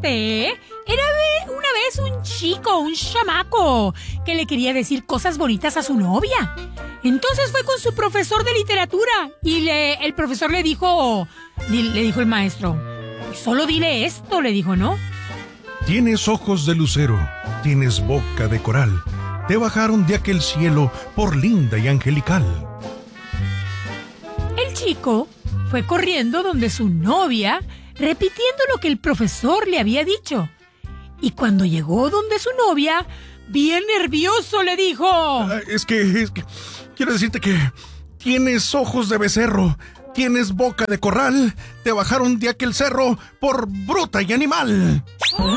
chiste, ¿eh? Una vez un chico, un chamaco, que le quería decir cosas bonitas a su novia. Entonces fue con su profesor de literatura y el profesor le dijo el maestro, solo dile esto, le dijo, ¿no? Tienes ojos de lucero, tienes boca de coral, te bajaron de aquel cielo por linda y angelical. El chico fue corriendo donde su novia, repitiendo lo que el profesor le había dicho. Y cuando llegó donde su novia, bien nervioso le dijo, Es que quiero decirte que tienes ojos de becerro, tienes boca de corral, te bajaron de aquel cerro por bruta y animal.